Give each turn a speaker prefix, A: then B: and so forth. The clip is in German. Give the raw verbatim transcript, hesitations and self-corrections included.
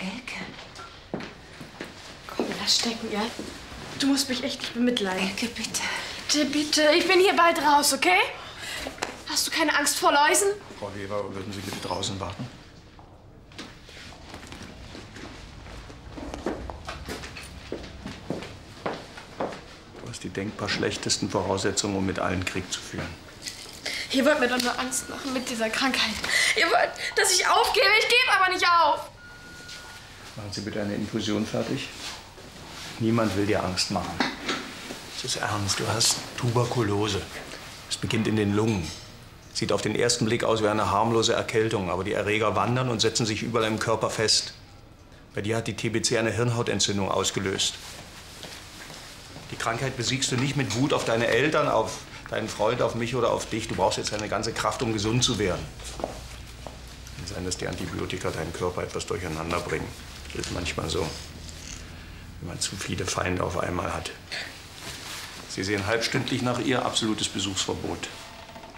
A: Elke.
B: Komm, lass stecken, ja? Du musst mich echt nicht bemitleiden.
A: Elke, bitte.
B: Bitte, bitte. Ich bin hier bald raus, okay? Hast du keine Angst vor Läusen?
C: Frau Weber, würden Sie bitte draußen warten? Du hast die denkbar schlechtesten Voraussetzungen, um mit allen Krieg zu führen.
B: Ihr wollt mir doch nur Angst machen mit dieser Krankheit. Ihr wollt, dass ich aufgebe. Ich gebe aber nicht auf.
C: Machen Sie bitte eine Infusion fertig. Niemand will dir Angst machen. Es ist ernst. Du hast Tuberkulose. Es beginnt in den Lungen. Sieht auf den ersten Blick aus wie eine harmlose Erkältung, aber die Erreger wandern und setzen sich überall im Körper fest. Bei dir hat die T B C eine Hirnhautentzündung ausgelöst. Die Krankheit besiegst du nicht mit Wut auf deine Eltern, auf deinen Freund, auf mich oder auf dich. Du brauchst jetzt deine ganze Kraft, um gesund zu werden. Kann sein, dass die Antibiotika deinen Körper etwas durcheinander bringen. Das ist manchmal so, wenn man zu viele Feinde auf einmal hat. Sie sehen halbstündlich nach ihr absolutes Besuchsverbot.